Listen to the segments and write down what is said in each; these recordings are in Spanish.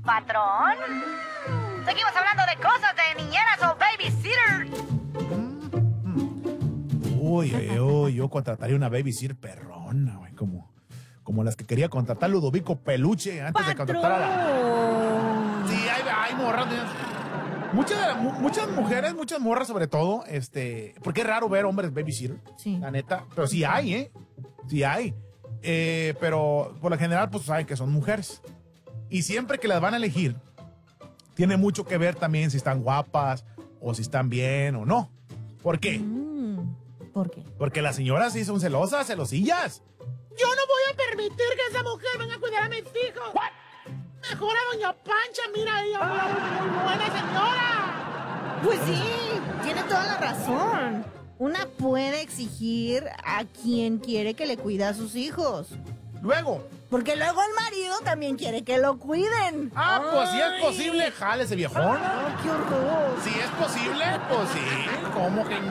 patrón. Seguimos hablando de cosas de niñeras o babysitter. Uy, yo contrataría una babysitter perrona, güey, como las que quería contratar Ludovico Peluche antes de contratar a la... Sí, hay morras. Muchas mujeres, muchas morras sobre todo, porque es raro ver hombres babysitter, sí, la neta, pero sí hay, sí hay, pero por lo general pues saben que son mujeres, y siempre que las van a elegir, tiene mucho que ver también si están guapas, o si están bien o no. ¿Por qué? ¿Por qué? Porque las señoras sí son celosas, celosillas. Yo no voy a permitir que esa mujer venga a cuidar a mis hijos. ¿What? Mejor a doña Pancha, mira ella, muy buena señora. Pues sí, tiene toda la razón. Una puede exigir a quien quiere que le cuide a sus hijos. Luego. Porque luego el marido también quiere que lo cuiden. Pues si es posible, jale ese viejón. ¡Ay, qué horror! Si es posible, pues sí. ¿Cómo que?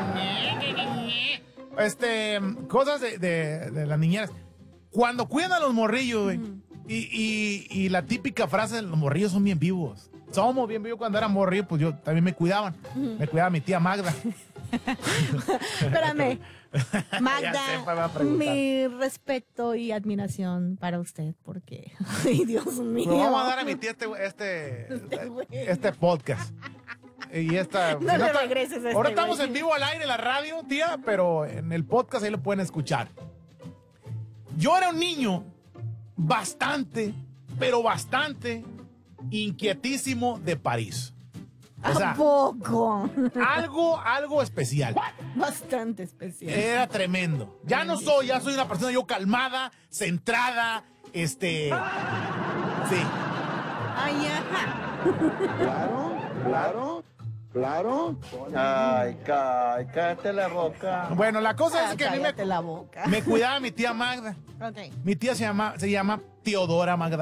Cosas de las niñeras. Cuando cuidan a los morrillos, güey. Y la típica frase de los morrillos son bien vivos. Somos bien vivos. Cuando era morrillo, pues yo también me cuidaban. Me cuidaba mi tía Magda. Espérame. Magda, sé, mi respeto y admiración para usted, porque... Ay, Dios mío. Lo vamos a dar a mi tía este podcast. Y esta... No le regreses a ahora estamos en vivo al aire en la radio, tía, pero en el podcast ahí lo pueden escuchar. Yo era un niño bastante, pero bastante inquietísimo de París. O sea, ¿a poco? algo especial. Bastante especial. Era tremendo. Ya soy una persona yo calmada, centrada, Sí. Ay, ajá. Claro. Ay, cállate la boca. Bueno, la cosa es que a mí la boca. me cuidaba mi tía Magda. Okay. Mi tía se llama Teodora Magda.